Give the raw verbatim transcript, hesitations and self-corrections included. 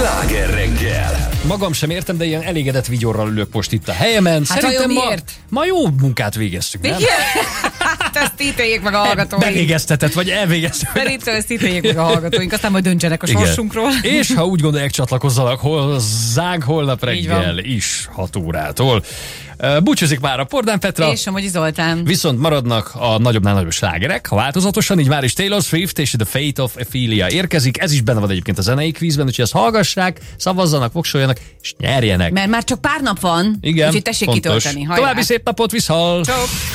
Sláger reggel. Magam sem értem, de ilyen elégedett vigyorral ülök most itt a helyemen. Hát Szerintem vajon ma, miért? ma jó munkát végeztünk, nem? Hát ezt ítéljék meg a hallgatóink. Bevégeztetett, vagy elvégeztetett. Szerintem ezt ítéljék meg a hallgatóink, aztán majd döntsenek a sorsunkról. És ha úgy gondolják, csatlakozzanak hozzánk holnap reggel is hat órától. Búcsúzik már a Pordán Petra. És Somogyi Zoltán. Viszont maradnak a nagyobbnál nagyobb slágerek, ha változatosan, így már is Taylor Swift és The Fate of Ophelia érkezik. Ez is benne van egyébként a zenei kvízben, úgyhogy ezt hallgassák, szavazzanak, voksoljanak, és nyerjenek. Mert már csak pár nap van, Igen, úgyhogy tessék fontos. kitölteni. Hajrá. További szép napot, viszhal! Csók.